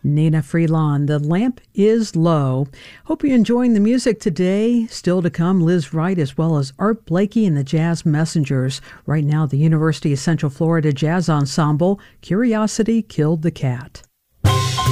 Nina Freelon, The Lamp is Low. Hope you're enjoying the music today. Still to come, Liz Wright as well as Art Blakey and the Jazz Messengers. Right now, the University of Central Florida Jazz Ensemble, Curiosity Killed the Cat.